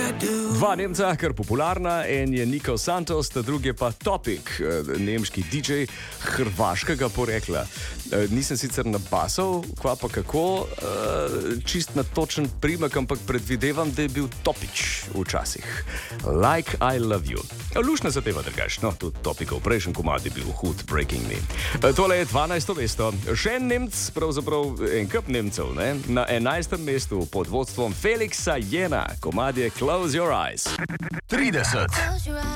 Dva Nemca, kar popularna, en je Niko Santos, ta drugi je pa Topic, nemški DJ hrvaškega porekla. Nisem sicer nabasal, kva pa kako, čist na točen primek, ampak predvidevam, da je bil Topič včasih. Like I love you. Lušna zadeva drugač, no, tudi Topicov prejšnji komad je bil hud Breaking Me. Tole je 12. mesto. Še en Nemc, pravzaprav en kup Nemcev, ne? Na 11. mestu pod vodstvom Felixa Jena, komad je Close Your Eyes. 30.